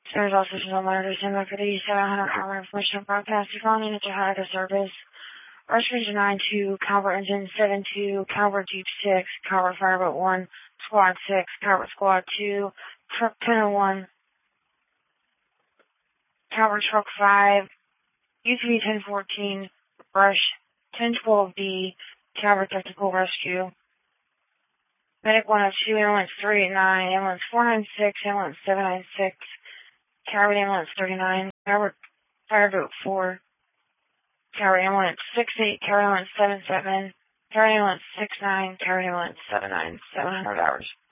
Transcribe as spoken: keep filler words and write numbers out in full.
There's also some monitors in there for the seven hundred hour information broadcast. You're calling in at your higher service. Rush Region nine two, Calvert Engine seven two, Calvert Jeep six, Calvert Fireboat one, Squad six, Calvert Squad two, Truck ten oh one, Calvert Truck five, U T V ten fourteen, Rush ten twelve B, Calvert Technical Rescue, Medic one oh two, Ambulance three eight nine, Ambulance four nine six, Ambulance seven nine six, Calvert Ambulance thirty-nine, Calvert Fireboat four, Calvert Ambulance six eight, Calvert Ambulance seven seven, Calvert Ambulance six nine, Calvert Ambulance seven nine, seven hundred hours.